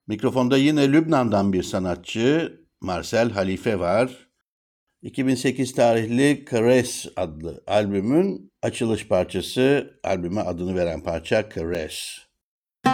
Mikrofonda yine Lübnan'dan bir sanatçı Marcel Halife var. 2008 tarihli Caress adlı albümün açılış parçası, albüme adını veren parça Caress.